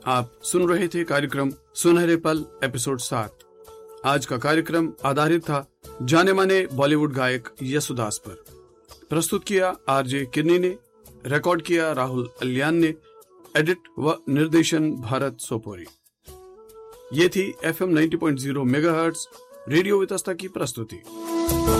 आप सुन रहे थे कार्यक्रम सुनहरे पल एपिसोड 7। आज का कार्यक्रम आधारित था जाने माने बॉलीवुड गायक यसुदास पर। प्रस्तुत किया आरजे किन्नी ने, रिकॉर्ड किया राहुल अलियान ने, एडिट व निर्देशन भारत सोपोरी। ये थी FM 90.0 मेगाहर्ट्ज रेडियो वितस्ता की प्रस्तुति।